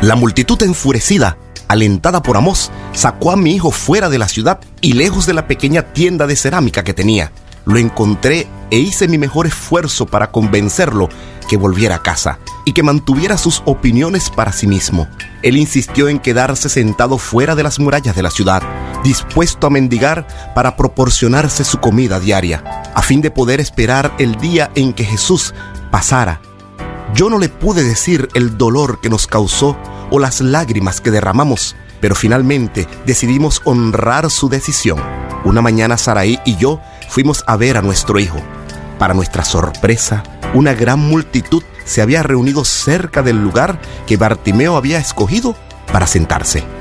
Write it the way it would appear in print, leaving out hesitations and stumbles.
La multitud enfurecida, alentada por Amós, sacó a mi hijo fuera de la ciudad y lejos de la pequeña tienda de cerámica que tenía. Lo encontré e hice mi mejor esfuerzo para convencerlo que volviera a casa y que mantuviera sus opiniones para sí mismo. Él insistió en quedarse sentado fuera de las murallas de la ciudad, dispuesto a mendigar para proporcionarse su comida diaria, a fin de poder esperar el día en que Jesús pasara. Yo no le pude decir el dolor que nos causó o las lágrimas que derramamos, pero finalmente decidimos honrar su decisión. Una mañana Saraí y yo fuimos a ver a nuestro hijo. Para nuestra sorpresa, una gran multitud se había reunido cerca del lugar que Bartimeo había escogido para sentarse.